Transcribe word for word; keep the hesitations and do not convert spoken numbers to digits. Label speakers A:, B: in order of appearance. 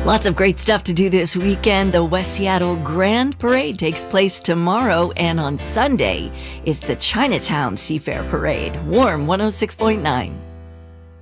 A: Lots of great stuff to do this weekend. The West Seattle Grand Parade takes place tomorrow, and on Sunday, it's the Chinatown Seafair Parade. Warm one oh six point nine.